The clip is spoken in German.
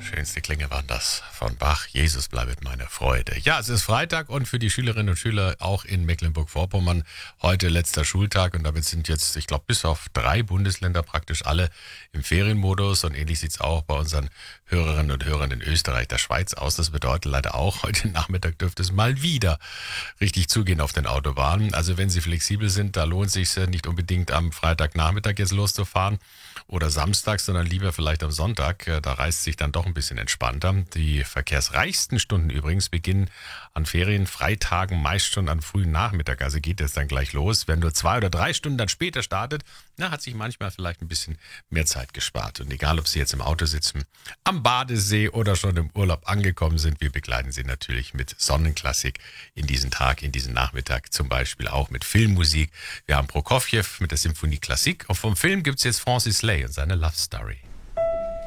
Schönste Klänge waren das von Bach. Jesus bleibet meine Freude. Ja, es ist Freitag und für die Schülerinnen und Schüler auch in Mecklenburg-Vorpommern heute letzter Schultag und damit sind jetzt, ich glaube, bis auf 3 Bundesländer praktisch alle im Ferienmodus und ähnlich sieht's auch bei unseren Hörerinnen und Hörern in Österreich, der Schweiz aus. Das bedeutet leider auch, heute Nachmittag dürfte es mal wieder richtig zugehen auf den Autobahnen. Also wenn Sie flexibel sind, da lohnt es sich nicht unbedingt am Freitagnachmittag jetzt loszufahren oder Samstag, sondern lieber vielleicht am Sonntag. Da reist sich dann doch ein bisschen entspannter. Die verkehrsreichsten Stunden übrigens beginnen an Ferienfreitagen meist schon am frühen Nachmittag. Also geht es dann gleich los. Wer nur 2 oder 3 Stunden dann später startet, hat sich manchmal vielleicht ein bisschen mehr Zeit gespart. Und egal, ob Sie jetzt im Auto sitzen, am Badesee oder schon im Urlaub angekommen sind, wir begleiten Sie natürlich mit Sonnenklassik in diesen Tag, in diesen Nachmittag, zum Beispiel auch mit Filmmusik. Wir haben Prokofjew mit der Symphonie Klassik und vom Film gibt es jetzt Francis Lay und seine Love Story.